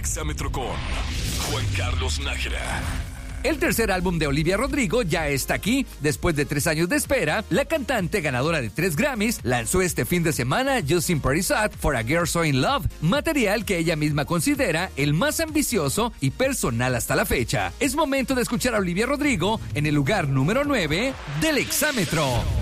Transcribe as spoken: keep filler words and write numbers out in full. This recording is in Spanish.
Exámetro con Juan Carlos Nájera. El tercer álbum de Olivia Rodrigo ya está aquí. Después de tres años de espera, la cantante ganadora de tres Grammys lanzó este fin de semana Justin Pretty Sad for a Girl So In Love, material que ella misma considera el más ambicioso y personal hasta la fecha. Es momento de escuchar a Olivia Rodrigo en el lugar número nueve del Exámetro.